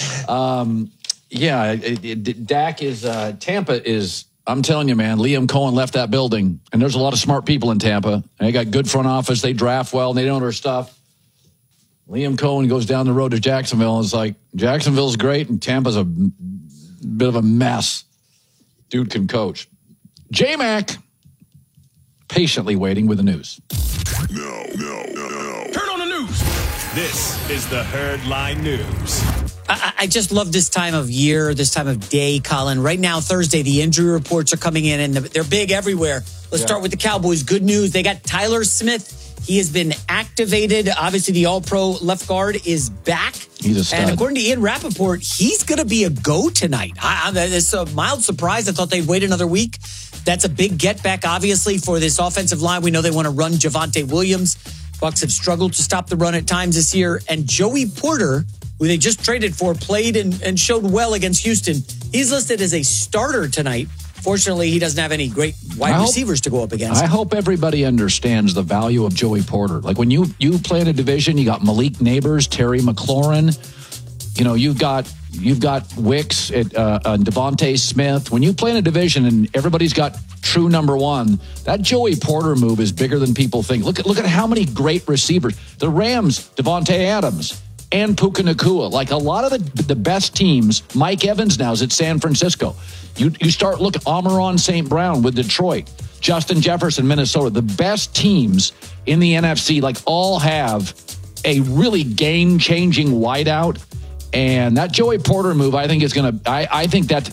Dak is, Tampa is, I'm telling you, man, Liam Cohen left that building, and there's a lot of smart people in Tampa. And they got good front office. They draft well, and they know their stuff. Liam Cohen goes down the road to Jacksonville, and it's like, Jacksonville's great, and Tampa's a bit of a mess. Dude can coach. J-Mac, patiently waiting with the news. No. Turn on the news. This is the Herd Line News. I just love this time of year, this time of day, Colin. Right now, Thursday, the injury reports are coming in, and they're big everywhere. Let's start with the Cowboys. Good news. They got Tyler Smith. He has been activated. Obviously, the all-pro left guard is back. He's a stud. And according to Ian Rappaport, he's going to be a go tonight. It's a mild surprise. I thought they'd wait another week. That's a big get-back, obviously, for this offensive line. We know they want to run Javonte Williams. Bucs have struggled to stop the run at times this year. And Joey Porter, who they just traded for, played and showed well against Houston. He's listed as a starter tonight. Fortunately, he doesn't have any great wide receivers to go up against. I hope everybody understands the value of Joey Porter. Like, when you play in a division, you got Malik Neighbors, Terry McLaurin. You've got Wicks and Devontae Smith. When you play in a division and everybody's got true number one, that Joey Porter move is bigger than people think. Look at how many great receivers. The Rams, Devontae Adams and Puka Nacua. Like, a lot of the best teams, Mike Evans now is at San Francisco. You start looking, Amon-Ra St. Brown with Detroit, Justin Jefferson, Minnesota. The best teams in the NFC, all have a really game-changing wideout. And that Joey Porter move, I think I think that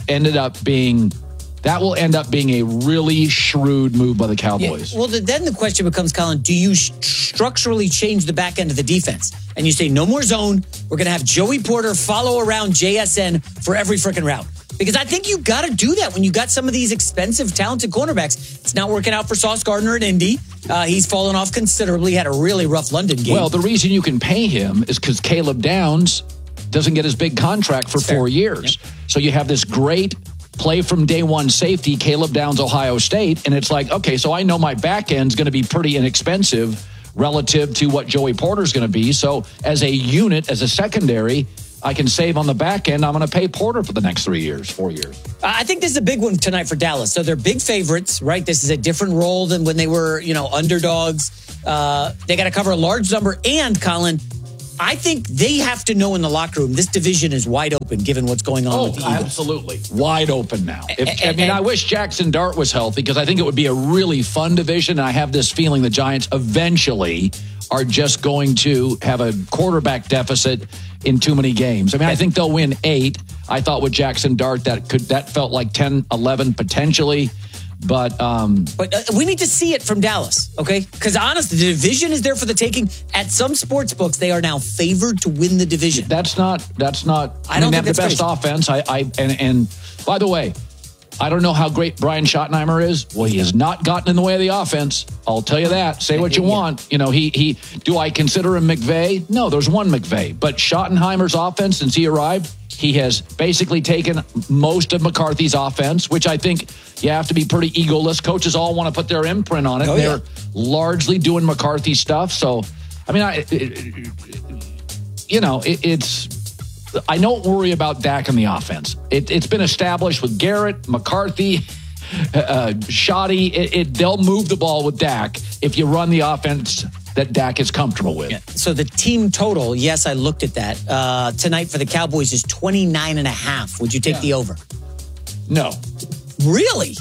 will end up being a really shrewd move by the Cowboys. Yeah, well, then the question becomes, Colin, do you structurally change the back end of the defense? And you say, no more zone. We're going to have Joey Porter follow around JSN for every freaking route. Because I think you've got to do that when you got some of these expensive, talented cornerbacks. It's not working out for Sauce Gardner at Indy. He's fallen off considerably. Had a really rough London game. Well, the reason you can pay him is because Caleb Downs doesn't get his big contract for 4 years. Yep. So you have this great play from day one safety, Caleb Downs, Ohio State, and it's like, okay, so I know my back end's going to be pretty inexpensive relative to what Joey Porter's going to be. So as a unit, as a secondary, I can save on the back end. I'm going to pay Porter for the next 4 years. I think this is a big one tonight for Dallas. So they're big favorites, right? This is a different role than when they were, underdogs. They got to cover a large number. And, Colin, I think they have to know in the locker room this division is wide open given what's going on with the Eagles. Absolutely. Wide open now. I wish Jackson Dart was healthy because I think it would be a really fun division. And I have this feeling the Giants eventually are just going to have a quarterback deficit in too many games. I think they'll win 8. I thought with Jackson Dart that felt like 10, 11 potentially. But we need to see it from Dallas, okay? Because honestly, the division is there for the taking. At some sports books, they are now favored to win the division. That's not. I don't think they have the best offense. And by the way, I don't know how great Brian Schottenheimer is. Well, he has not gotten in the way of the offense. I'll tell you that. Say what you want. He do I consider him McVay? No, there's one McVay. But Schottenheimer's offense, since he arrived, he has basically taken most of McCarthy's offense, which I think you have to be pretty egoless. Coaches all want to put their imprint on it. They're largely doing McCarthy stuff. So, I don't worry about Dak in the offense. It's been established with Garrett, McCarthy, Shoddy. They'll move the ball with Dak if you run the offense that Dak is comfortable with. Yeah. So the team total, yes, I looked at that. Tonight for the Cowboys is 29.5. Would you take the over? No. Really?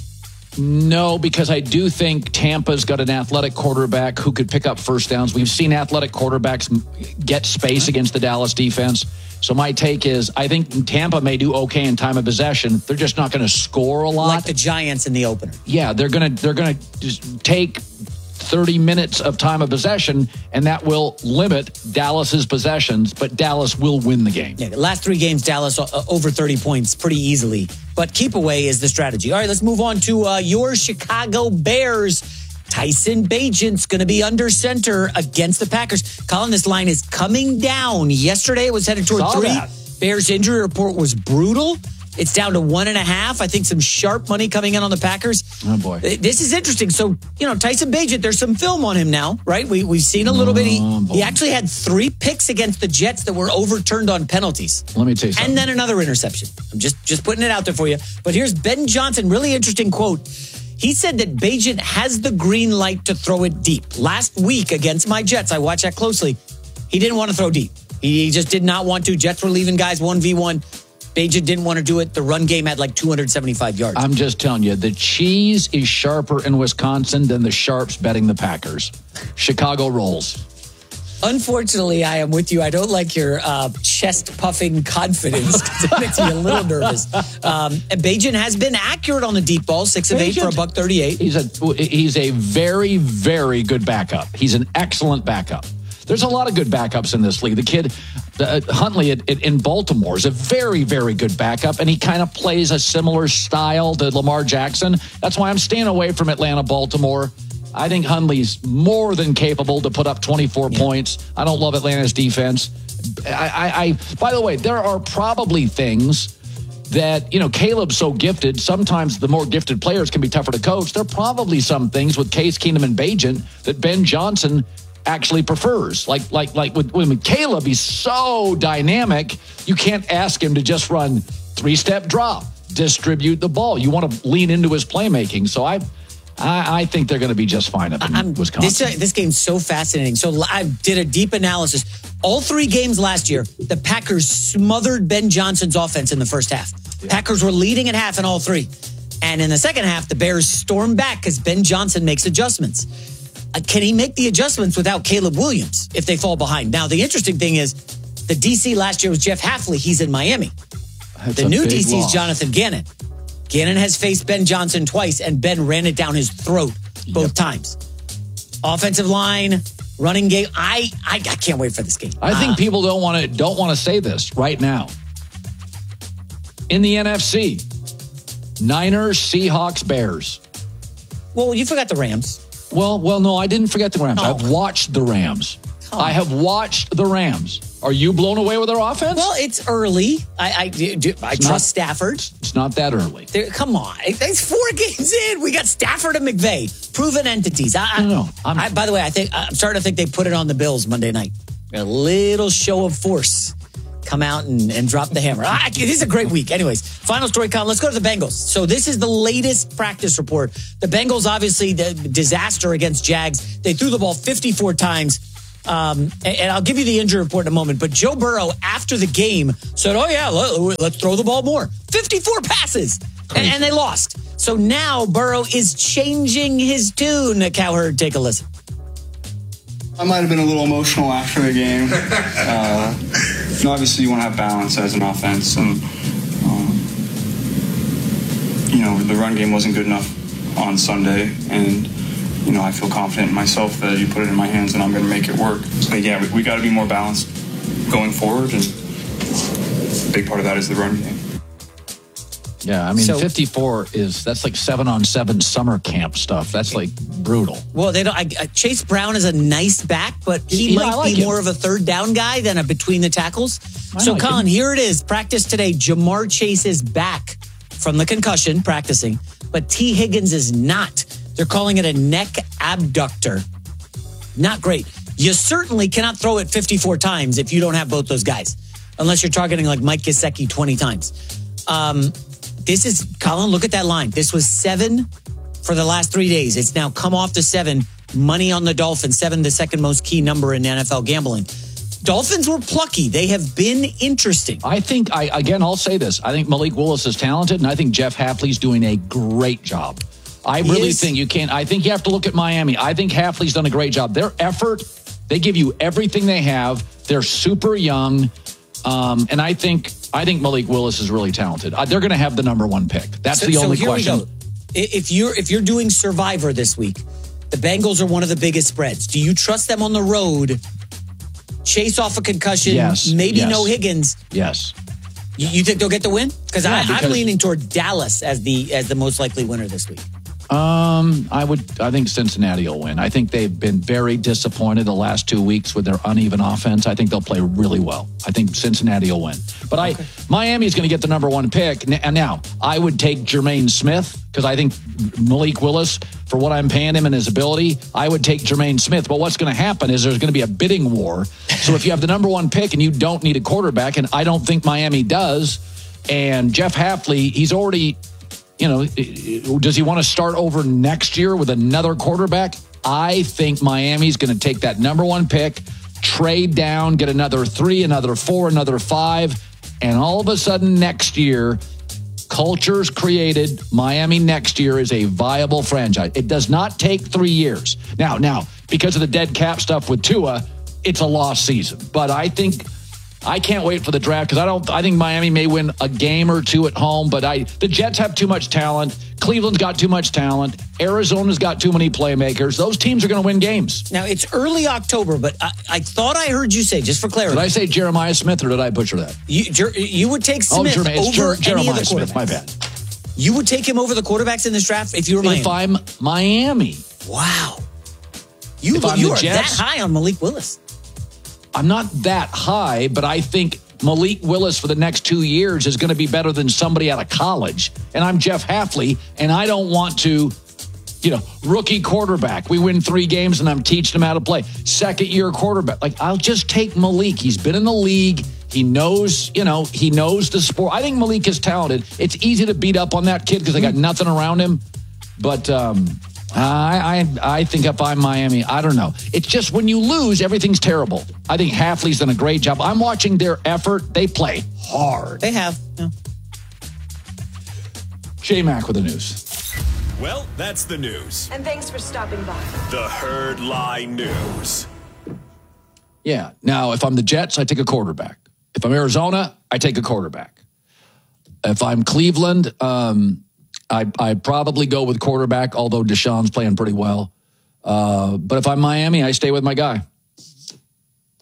No, because I do think Tampa's got an athletic quarterback who could pick up first downs. We've seen athletic quarterbacks get space against the Dallas defense. So my take is I think Tampa may do okay in time of possession. They're just not going to score a lot. Like the Giants in the opener. Yeah, they're going to just take 30 minutes of time of possession, and that will limit Dallas's possessions, but Dallas will win the game. Yeah, the last 3 games, Dallas over 30 points pretty easily. But keep away is the strategy. All right, let's move on to your Chicago Bears. Tyson Bagent's going to be under center against the Packers. Colin, this line is coming down. Yesterday it was headed toward 3. Bears injury report was brutal. It's down to 1.5. I think some sharp money coming in on the Packers. Oh, boy. This is interesting. So, Tyson Bagent, there's some film on him now, right? We've seen a little bit. He actually had 3 picks against the Jets that were overturned on penalties. Let me tell you something. And then another interception. I'm just putting it out there for you. But here's Ben Johnson, really interesting quote. He said that Bagent has the green light to throw it deep. Last week against my Jets, I watched that closely. He didn't want to throw deep. He just did not want to. Jets were leaving guys 1v1. Bagent didn't want to do it. The run game had like 275 yards. I'm just telling you, the cheese is sharper in Wisconsin than the sharps betting the Packers. Chicago rolls. Unfortunately, I am with you. I don't like your chest-puffing confidence because it makes me a little nervous. Bagent has been accurate on the deep ball, 6 of 8 for $138. He's a very, very good backup. He's an excellent backup. There's a lot of good backups in this league. The kid, Huntley in Baltimore, is a very, very good backup, and he kind of plays a similar style to Lamar Jackson. That's why I'm staying away from Atlanta, Baltimore. I think Huntley's more than capable to put up 24 points. I don't love Atlanta's defense. By the way, there are probably things that, Caleb's so gifted. Sometimes the more gifted players can be tougher to coach. There are probably some things with Case Keenum and Bagent that Ben Johnson actually prefers. Like with Caleb, he's so dynamic. You can't ask him to just run 3-step drop, distribute the ball. You want to lean into his playmaking. So I think they're going to be just fine up in Wisconsin. This game's so fascinating. So I did a deep analysis. All 3 games last year, the Packers smothered Ben Johnson's offense in the first half. Yeah. Packers were leading at half in all 3. And in the second half, the Bears stormed back because Ben Johnson makes adjustments. Can he make the adjustments without Caleb Williams if they fall behind? Now, the interesting thing is the DC last year was Jeff Hafley. He's in Miami. The new DC is Jonathan Gannon. Gannon has faced Ben Johnson twice, and Ben ran it down his throat both times. Offensive line, running game. I can't wait for this game. I think people don't want to say this right now. In the NFC, Niners, Seahawks, Bears. Well, you forgot the Rams. Well, no, I didn't forget the Rams. Oh. I've watched the Rams. I have watched the Rams. Are you blown away with their offense? Well, it's early. I trust Stafford. It's not that early. Come on. It's 4 games in. We got Stafford and McVay. Proven entities. By the way, I'm starting to think they put it on the Bills Monday night. A little show of force. Come out and drop the hammer. This is a great week. Anyways, final story, Colin. Let's go to the Bengals. So this is the latest practice report. The Bengals, obviously, the disaster against Jags. They threw the ball 54 times. And I'll give you the injury report in a moment. But Joe Burrow, after the game, said, let's throw the ball more. 54 passes. And they lost. So now Burrow is changing his tune. Cowherd, take a listen. I might have been a little emotional after the game. Obviously, you want to have balance as an offense. And, the run game wasn't good enough on Sunday. And, I feel confident in myself that you put it in my hands and I'm going to make it work. But, yeah, we got to be more balanced going forward. And a big part of that is the run game. Yeah, 54 that's like 7-on-7 summer camp stuff. That's like brutal. Well, they don't. Chase Brown is a nice back, but he might be more of a third down guy than a between the tackles. So, Colin, here it is. Practice today. Jamar Chase is back from the concussion, practicing, but T. Higgins is not. They're calling it a neck abductor. Not great. You certainly cannot throw it 54 times if you don't have both those guys, unless you're targeting like Mike Gesicki 20 times. This is, Colin, look at that line. This was 7 for the last 3 days. It's now come off to 7. Money on the Dolphins, 7, the second most key number in NFL gambling. Dolphins were plucky. They have been interesting. I think, I'll say this. I think Malik Willis is talented, and I think Jeff Hafley's doing a great job. I really think you can't. I think you have to look at Miami. I think Hafley's done a great job. Their effort, they give you everything they have. They're super young. And I think Malik Willis is really talented. They're going to have the number 1 pick. That's the only question. If you're doing Survivor this week, the Bengals are one of the biggest spreads. Do you trust them on the road? Chase off a concussion, maybe no Higgins. Yes. You think they'll get the win? Because I'm leaning toward Dallas as the most likely winner this week. I think Cincinnati will win. I think they've been very disappointed the last 2 weeks with their uneven offense. I think they'll play really well. I think Cincinnati will win. But Miami is going to get the number 1 pick. And now, I would take Jermaine Smith because I think Malik Willis, for what I'm paying him and his ability, I would take Jermaine Smith. But what's going to happen is there's going to be a bidding war. So if you have the number 1 pick and you don't need a quarterback, and I don't think Miami does, and Jeff Hafley, he's already... does he want to start over next year with another quarterback? I think Miami's going to take that number 1 pick, trade down, get another 3, another 4, another 5, and all of a sudden next year, culture's created. Miami next year is a viable franchise. It does not take 3 years. Now, because of the dead cap stuff with Tua, it's a lost season. But I can't wait for the draft because I think Miami may win a game or 2 at home, but the Jets have too much talent. Cleveland's got too much talent. Arizona's got too many playmakers. Those teams are going to win games. Now, it's early October, but I thought I heard you say, just for clarity. Did I say Jeremiah Smith or did I butcher that? You would take Smith over any of the quarterbacks. Smith, my bad. You would take him over the quarterbacks in this draft if you were Miami? If I'm Miami. Wow. You are that high on Malik Willis. I'm not that high, but I think Malik Willis for the next 2 years is going to be better than somebody out of college. And I'm Jeff Hafley, and I don't want to, rookie quarterback. We win 3 games, and I'm teaching him how to play. Second-year quarterback. I'll just take Malik. He's been in the league. He knows, he knows the sport. I think Malik is talented. It's easy to beat up on that kid because they got nothing around him. But I think if I'm Miami, I don't know. It's just when you lose, everything's terrible. I think Hafley's done a great job. I'm watching their effort. They play hard. They have. Yeah. J-Mac with the news. Well, that's the news. And thanks for stopping by. The Herd Line News. Yeah. Now, if I'm the Jets, I take a quarterback. If I'm Arizona, I take a quarterback. If I'm Cleveland, I probably go with quarterback, although Deshaun's playing pretty well. But if I'm Miami, I stay with my guy.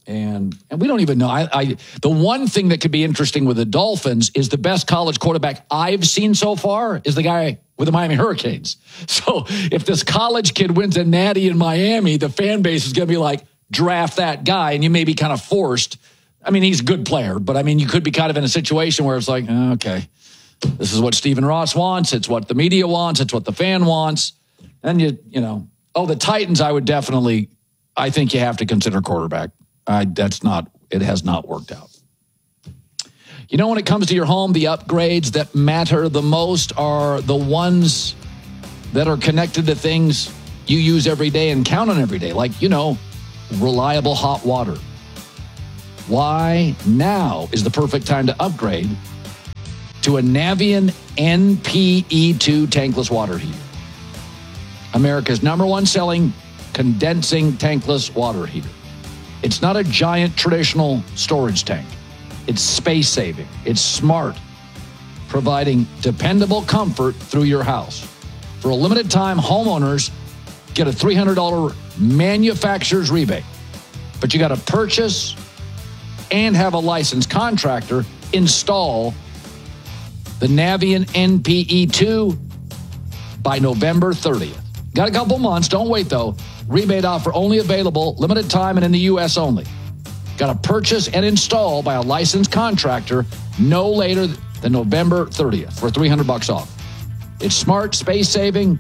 And we don't even know. The one thing that could be interesting with the Dolphins is the best college quarterback I've seen so far is the guy with the Miami Hurricanes. So if this college kid wins a natty in Miami, the fan base is going to be like, draft that guy, and you may be kind of forced. I mean, he's a good player, but I mean, you could be kind of in a situation where it's like, okay, this is what Stephen Ross wants. It's what the media wants. It's what the fan wants. And the Titans, I think you have to consider quarterback. It has not worked out. When it comes to your home, the upgrades that matter the most are the ones that are connected to things you use every day and count on every day, like, reliable hot water. Why now is the perfect time to upgrade to a Navien NPE2 tankless water heater. America's #1 selling condensing tankless water heater. It's not a giant traditional storage tank. It's space saving. It's smart, providing dependable comfort through your house. For a limited time, homeowners get a $300 manufacturer's rebate. But you got to purchase and have a licensed contractor install the Navien NPE2 by November 30th. Got a couple months. Don't wait, though. Rebate offer only available, limited time, and in the U.S. only. Got to purchase and install by a licensed contractor no later than November 30th for $300 off. It's smart, space-saving,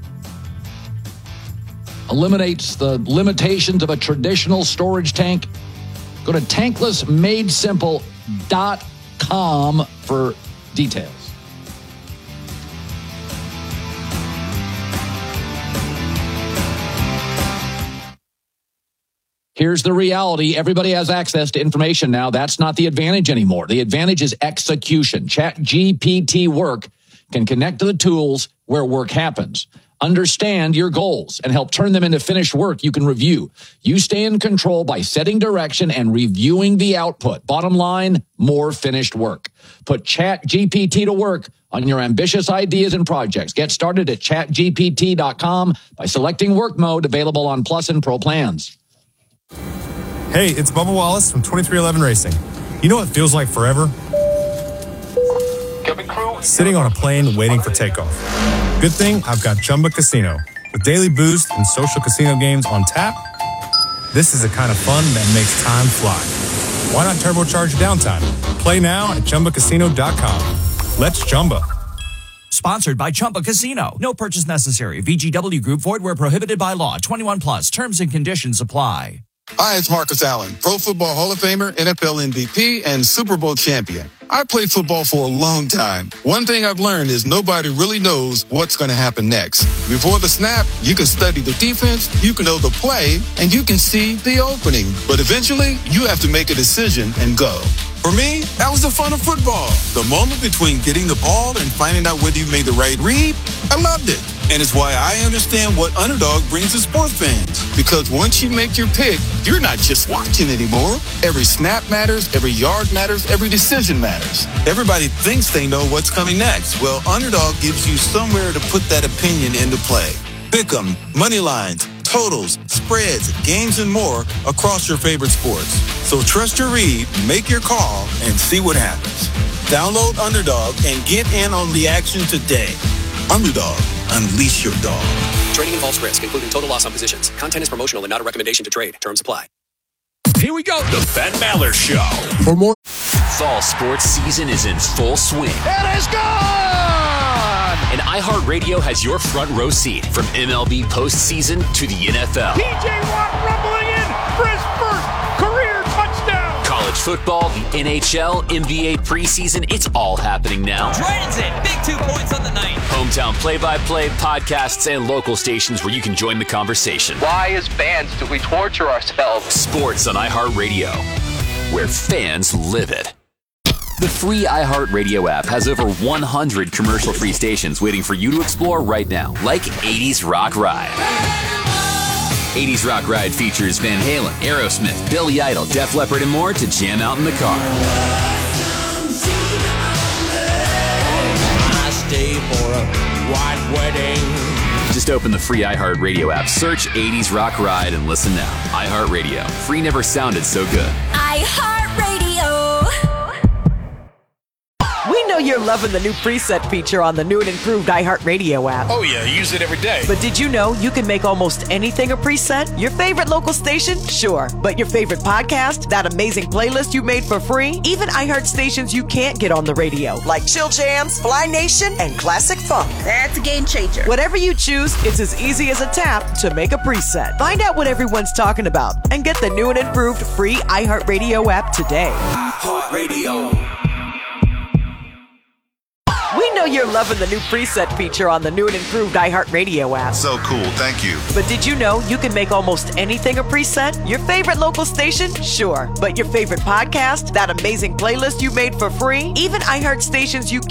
eliminates the limitations of a traditional storage tank. Go to tanklessmadesimple.com for details. Here's the reality. Everybody has access to information now. That's not the advantage anymore. The advantage is execution. ChatGPT Work can connect to the tools where work happens. Understand your goals and help turn them into finished work you can review. You stay in control by setting direction and reviewing the output. Bottom line, more finished work. Put ChatGPT to work on your ambitious ideas and projects. Get started at chatgpt.com by selecting work mode, available on Plus and Pro plans. Hey, it's Bubba Wallace from 2311 Racing. You know what feels like forever? Sitting on a plane waiting for takeoff. Good thing I've got Chumba Casino. With daily boost and social casino games on tap, this is the kind of fun that makes time fly. Why not turbocharge your downtime? Play now at ChumbaCasino.com. Let's Chumba. Sponsored by Chumba Casino. No purchase necessary. VGW Group. Void where prohibited by law. 21 plus. Terms and conditions apply. Hi, it's Marcus Allen, Pro Football Hall of Famer, NFL MVP, and Super Bowl champion. I played football for a long time. One thing I've learned is nobody really knows what's going to happen next. Before the snap, you can study the defense, you can know the play, and you can see the opening. But eventually, you have to make a decision and go. For me, that was the fun of football. The moment between getting the ball and finding out whether you made the right read, I loved it. And it's why I understand what Underdog brings to sports fans. Because once you make your pick, you're not just watching anymore. Every snap matters, every yard matters, every decision matters. Everybody thinks they know what's coming next. Well, Underdog gives you somewhere to put that opinion into play. Pick 'em, money lines, totals, spreads, games, and more across your favorite sports. So trust your read, make your call, and see what happens. Download Underdog and get in on the action today. Underdog, unleash your dog. Trading involves risk, including total loss on positions. Content is promotional and not a recommendation to trade. Terms apply. Here we go. The Ben Maller Show. For more. Fall sports season is in full swing. It is gone! And iHeartRadio has your front row seat from MLB postseason to the NFL. P.J. Watt rumbling in for his first career touchdown. College football, the NHL, NBA preseason, it's all happening now. Dragons in, big 2 points on the night. Hometown play-by-play, podcasts, and local stations where you can join the conversation. Why, as fans, do we torture ourselves? Sports on iHeartRadio, where fans live it. The free iHeartRadio app has over 100 commercial-free stations waiting for you to explore right now, like 80s Rock Ride. 80s Rock Ride features Van Halen, Aerosmith, Billy Idol, Def Leppard, and more to jam out in the car. I stay for a white wedding. Just open the free iHeartRadio app, search 80s Rock Ride, and listen now. iHeartRadio. Free never sounded so good. iHeartRadio. We know you're loving the new preset feature on the new and improved iHeartRadio app. Oh yeah, I use it every day. But did you know you can make almost anything a preset? Your favorite local station? Sure. But your favorite podcast? That amazing playlist you made for free? Even iHeart stations you can't get on the radio, like Chill Jams, Fly Nation, and Classic Funk. That's a game changer. Whatever you choose, it's as easy as a tap to make a preset. Find out what everyone's talking about and get the new and improved free iHeartRadio app today. iHeartRadio. We know you're loving the new preset feature on the new and improved iHeartRadio app. So cool, thank you. But did you know you can make almost anything a preset? Your favorite local station? Sure. But your favorite podcast? That amazing playlist you made for free? Even iHeart stations you